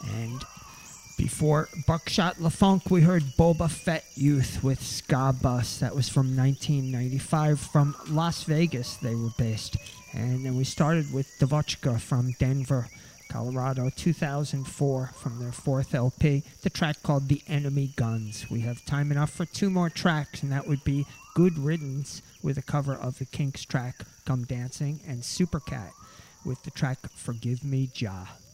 And before Buckshot LaFunk, we heard Boba Fett Youth with Ska Bus. That was from 1995. From Las Vegas, they were based. And then we started with Devochka from Denver, Colorado, 2004, from their fourth LP. The track called The Enemy Guns. We have time enough for two more tracks, and that would be Good Riddance with a cover of the Kinks track Come Dancing, and Supercat with the track Forgive Me, Jah.